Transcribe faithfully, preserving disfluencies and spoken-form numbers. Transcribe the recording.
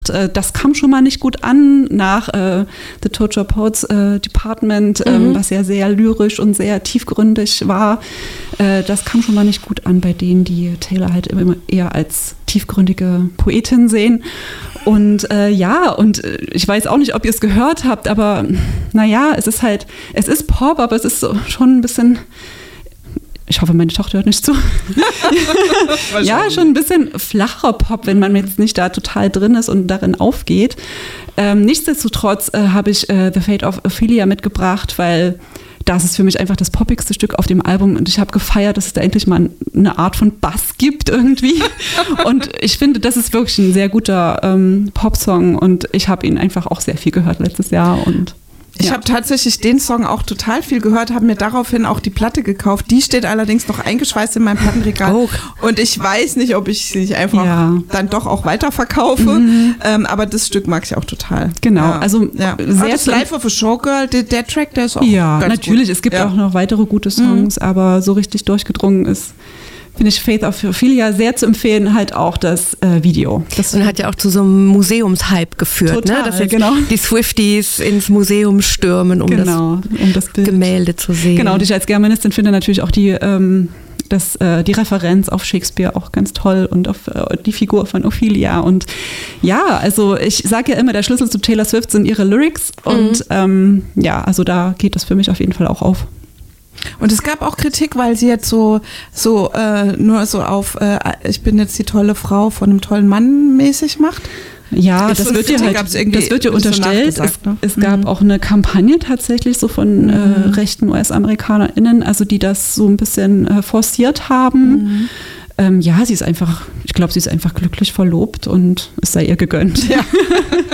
Das kam schon mal nicht gut an nach äh, The Torture Poets äh, Department, mhm. ähm, was ja sehr lyrisch und sehr tiefgründig war. Äh, das kam schon mal nicht gut an bei denen, die Taylor halt immer eher als tiefgründige Poetin sehen. Und äh, ja, und ich weiß auch nicht, ob ihr es gehört habt, aber naja, es ist halt, es ist Pop, aber es ist so, schon ein bisschen... Ich hoffe, meine Tochter hört nicht zu. Ja, schon ein bisschen flacher Pop, wenn man jetzt nicht da total drin ist und darin aufgeht. Ähm, nichtsdestotrotz äh, habe ich äh, The Fate of Ophelia mitgebracht, weil das ist für mich einfach das poppigste Stück auf dem Album und ich habe gefeiert, dass es da endlich mal eine Art von Bass gibt irgendwie. Und ich finde, das ist wirklich ein sehr guter ähm, Popsong und ich habe ihn einfach auch sehr viel gehört letztes Jahr und Ich ja. habe tatsächlich den Song auch total viel gehört, habe mir daraufhin auch die Platte gekauft. Die steht allerdings noch eingeschweißt in meinem Plattenregal. Oh. Und ich weiß nicht, ob ich sie nicht einfach ja. dann doch auch weiterverkaufe. Mhm. Ähm, aber das Stück mag ich auch total. Genau, ja. also ja. sehr das Life of a Showgirl, der, der Track, der ist auch ja, ganz natürlich. gut. Es gibt ja. auch noch weitere gute Songs, mhm. aber so richtig durchgedrungen ist, finde ich Faith of Ophelia sehr zu empfehlen, halt auch das äh, Video. Das und hat ja auch zu so einem Museumshype geführt, total, ne? Dass jetzt genau. die Swifties ins Museum stürmen, um, genau, das, um das Bild. Gemälde zu sehen. Genau, und ich als Germanistin finde natürlich auch die, ähm, das, äh, die Referenz auf Shakespeare auch ganz toll und auf äh, die Figur von Ophelia. Und ja, also ich sage ja immer, der Schlüssel zu Taylor Swift sind ihre Lyrics und mhm. ähm, ja, also da geht das für mich auf jeden Fall auch auf. Und es gab auch Kritik, weil sie jetzt so, so äh, nur so auf, äh, ich bin jetzt die tolle Frau von einem tollen Mann mäßig macht. Ja, das wird, dir halt, das wird dir unterstellt. Es, ne? es gab mhm. auch eine Kampagne tatsächlich so von mhm. äh, rechten U S-AmerikanerInnen, also die das so ein bisschen äh, forciert haben. Mhm. Ähm, ja, sie ist einfach, ich glaube, sie ist einfach glücklich verlobt und es sei ihr gegönnt. Ja.